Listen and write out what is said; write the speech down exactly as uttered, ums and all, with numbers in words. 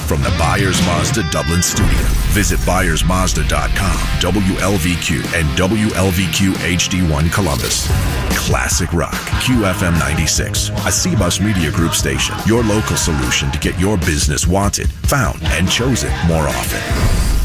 from the Byers Mazda Dublin studio. Visit Byers Mazda dot com, W L V Q, and W L V Q H D one Columbus. Classic Rock, Q F M ninety-six, a C Bus Media Group station. Your local solution to get your business wanted, found, and chosen more often.